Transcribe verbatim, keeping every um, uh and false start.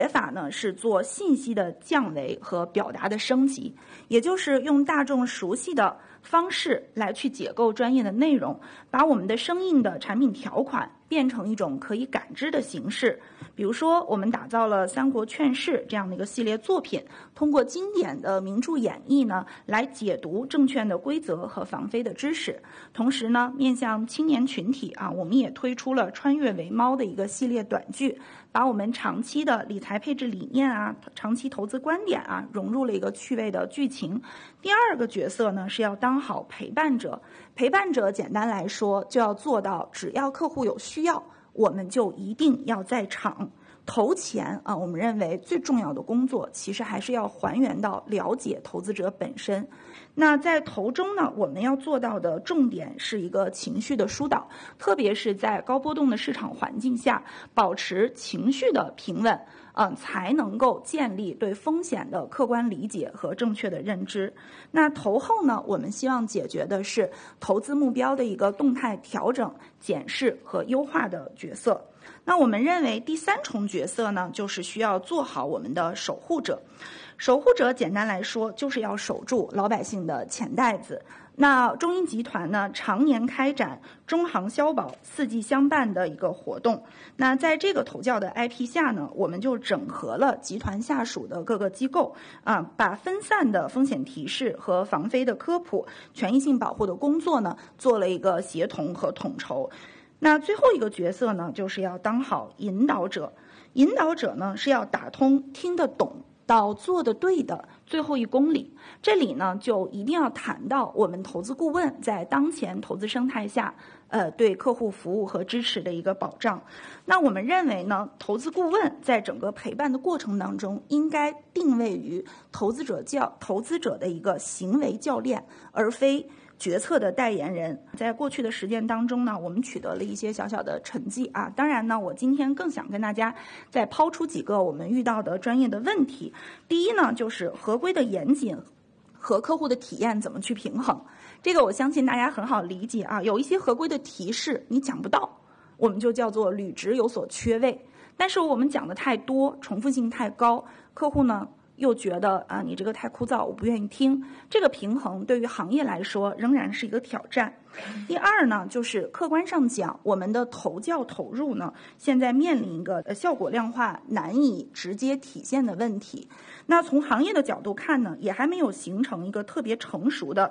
写法呢是做信息的降维和表达的升级，也就是用大众熟悉的方式来去解构专业的内容，把我们的生硬的产品条款变成一种可以感知的形式。比如说，我们打造了《三国劝世》这样的一个系列作品，通过经典的名著演绎呢，来解读证券的规则和防飞的知识。同时呢，面向青年群体啊，我们也推出了《穿越为猫》的一个系列短剧，把我们长期的理财配置理念啊、长期投资观点啊，融入了一个趣味的剧情。第二个角色呢，是要当好陪伴者。陪伴者简单来说，就要做到只要客户有需要，我们就一定要在场。投前啊，我们认为最重要的工作其实还是要还原到了解投资者本身。那在投中呢，我们要做到的重点是一个情绪的疏导，特别是在高波动的市场环境下，保持情绪的平稳，嗯，才能够建立对风险的客观理解和正确的认知。那投后呢，我们希望解决的是投资目标的一个动态调整、检视和优化的角色。那我们认为第三重角色呢，就是需要做好我们的守护者。守护者简单来说，就是要守住老百姓的钱袋子。那中银集团呢，常年开展中行消保四季相伴的一个活动。那在这个投教的 I P 下呢，我们就整合了集团下属的各个机构啊，把分散的风险提示和防飞的科普、权益性保护的工作呢，做了一个协同和统筹。那最后一个角色呢，就是要当好引导者。引导者呢，是要打通听得懂到做得对的最后一公里。这里呢，就一定要谈到我们投资顾问在当前投资生态下，呃，对客户服务和支持的一个保障。那我们认为呢，投资顾问在整个陪伴的过程当中，应该定位于投资者教投资者的一个行为教练，而非决策的代言人。在过去的实践当中呢，我们取得了一些小小的成绩啊。当然呢，我今天更想跟大家再抛出几个我们遇到的专业的问题。第一呢，就是合规的严谨和客户的体验怎么去平衡。这个我相信大家很好理解啊。有一些合规的提示你讲不到，我们就叫做履职有所缺位。但是我们讲的太多，重复性太高，客户呢又觉得啊，你这个太枯燥，我不愿意听。这个平衡对于行业来说仍然是一个挑战。第二呢，就是客观上讲，我们的投教投入呢，现在面临一个效果量化难以直接体现的问题。那从行业的角度看呢，也还没有形成一个特别成熟的